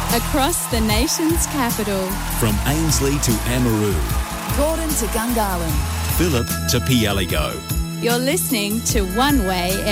Across the nation's capital. From Ainslie to Amaroo. Gordon to Gungahlin. Phillip to Pieligo. You're listening to One Way